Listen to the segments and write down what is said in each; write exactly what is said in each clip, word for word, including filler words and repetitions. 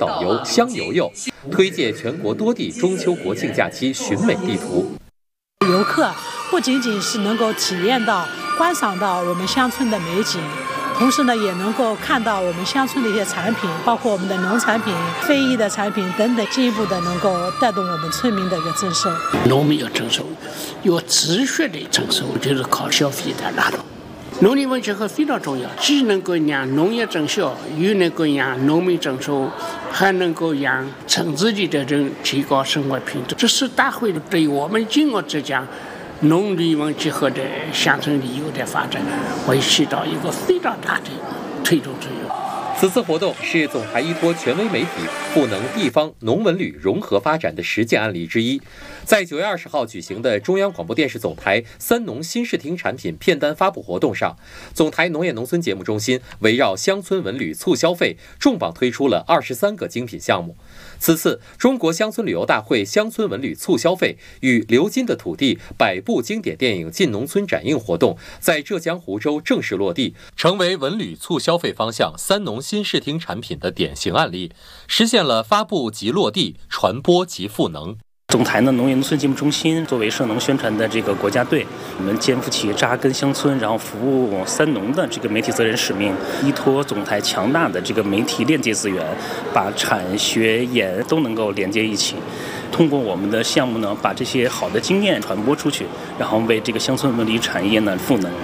导游香游游，推介全国多地中秋国庆假期寻美地图。 游客不仅仅是能够体验到、观赏到我们乡村的美景，同时呢，也能够看到我们乡村的一些产品，包括我们的农产品、非遗的产品等等，进一步的能够带动我们村民的一个增收。 农民要增收，要持续的增收，就是靠消费来拉动。农林文结合非常重要，既能够让农业增效，又能够让农民增收，还能够让村子里的人提高生活品质。这是大会对我们今后浙江农林文结合的乡村旅游的发展会起到一个非常大的推动作用。 此次活动是总台依托权威媒体赋能地方农文旅融合发展的实践案例之一。在九月二十号举行的中央广播电视总台三农新视听产品片单发布活动上，总台农业农村节目中心围绕乡村文旅促消费，重磅推出了二十三个精品项目。此次中国乡村旅游大会乡村文旅促消费与流金的土地百部经典电影进农村展映活动在浙江湖州正式落地，成为文旅促消费方向三农新视听产品的典型案例，实现了发布即落地、传播即赋能。 总台呢农业农村节目中心作为涉农宣传的这个国家队，我们肩负起扎根乡村，然后服务三农的这个媒体责任使命，依托总台强大的这个媒体链接资源，把产学研都能够连接一起。通过我们的项目呢，把这些好的经验传播出去，然后为这个乡村文旅产业呢赋能。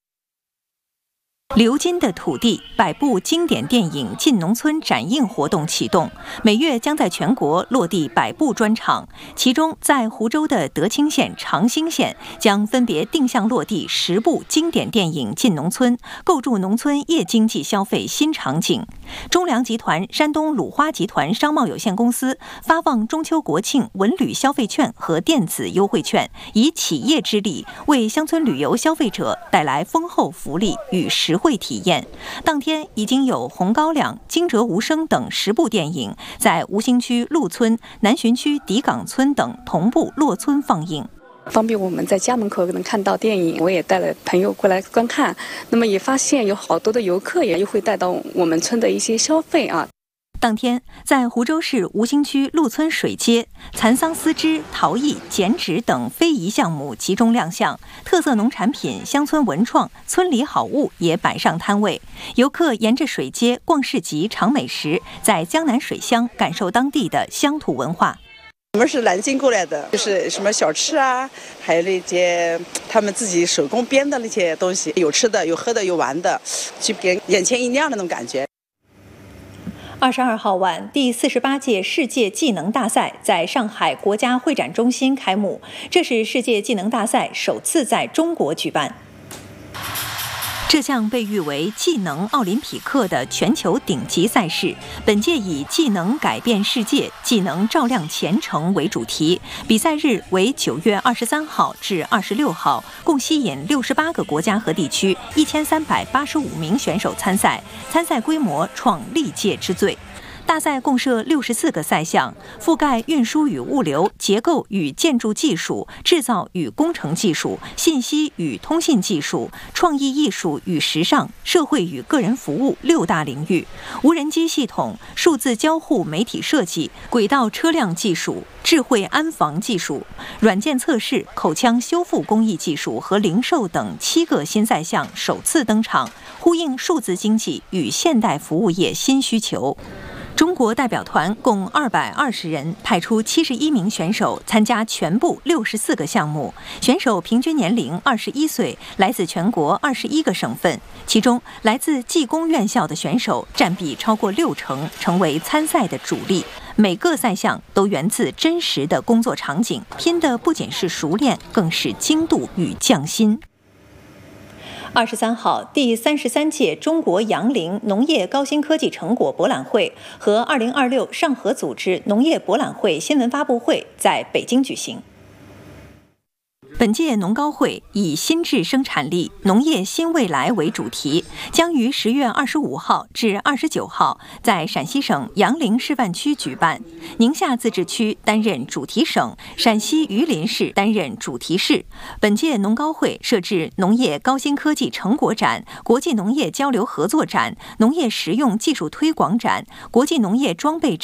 流金的土地百部经典电影进农村展映活动启动，每月将在全国落地百部专场，其中在湖州的德清县、长兴县将分别定向落地十部经典电影进农村，构筑农村夜经济消费新场景。中粮集团山东鲁花集团商贸有限公司发放中秋国庆文旅消费券和电子优惠券，以企业之力为乡村旅游消费者带来丰厚福利与实惠体验。当天已经有《红高粱》《惊蛰无声》等十部电影在吴兴区陆村、南浔区底岗村等同步落村放映， 方便我们在家门口能看到电影。我也带了朋友过来观看，那么也发现有好多的游客也会带到我们村的一些消费啊。 当天，在湖州市吴兴区陆村水街，蚕桑丝织、陶艺、剪纸等非遗项目集中亮相，特色农产品、乡村文创、村里好物也摆上摊位。游客沿着水街逛市集、尝美食，在江南水乡感受当地的乡土文化。 我们是南京过来的，就是什么小吃啊，还有那些他们自己手工编的那些东西，有吃的，有喝的，有玩的，就给眼前一亮的那种感觉。 二十二号晚，第四十八届世界技能大赛在上海国家会展中心开幕，这是世界技能大赛首次在中国举办。这项被誉为技能奥林匹克的全球顶级赛事，本届以技能改变世界、技能照亮前程为主题，比赛日为九月二十三号至二十六号，共吸引六十八个国家和地区一千三百八十五名选手参赛，参赛规模创历届之最。大赛共设六十四个赛项，覆盖运输与物流、结构与建筑技术、制造与工程技术、信息与通信技术、创意艺术与时尚、社会与个人服务六大领域。无人机系统、数字交互媒体设计、轨道车辆技术、智慧安防技术、软件测试、口腔修复工艺技术和零售等七个新赛项首次登场，呼应数字经济与现代服务业新需求。中国代表团共二百二十人，派出七十一名选手参加全部六十四个项目，选手平均年龄二十一岁，来自全国二十一个省份，其中来自技工院校的选手占比超过六成，成为参赛的主力。每个赛项都源自真实的工作场景，拼的不仅是熟练，更是精度与匠心。二十三号，第三十三届中国杨凌农业高新科技成果博览会和二零二六上合组织农业博览会新闻发布会在北京举行。本届农高会以新质生产力、农业新未来为主题，将于十月二十五号至二十九号在陕西省杨凌示范区举办，宁夏自治区担任主题省，陕西榆林市担任主题市。本届农高会设置农业高新科技成果展、国际农业交流合作展、农业实用技术推广展、国际农业装备展。